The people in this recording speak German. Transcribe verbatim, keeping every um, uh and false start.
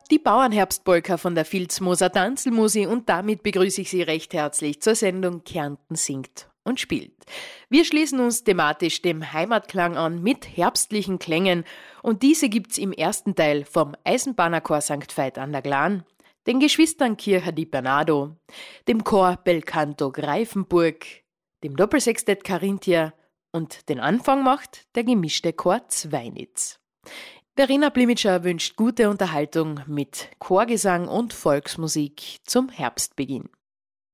Die Bauernherbstpolka von der Vilsmoser Tanzelmusi und damit begrüße ich Sie recht herzlich zur Sendung Kärnten singt und spielt. Wir schließen uns thematisch dem Heimatklang an mit herbstlichen Klängen und diese gibt's im ersten Teil vom Eisenbahnerchor Sankt Veit an der Glan, den Geschwistern Kircher di Bernardo, dem Chor Belcanto Greifenburg, dem Doppelsextett Carinthia und den Anfang macht der gemischte Chor Zweinitz. Verena Blimitscher wünscht gute Unterhaltung mit Chorgesang und Volksmusik zum Herbstbeginn.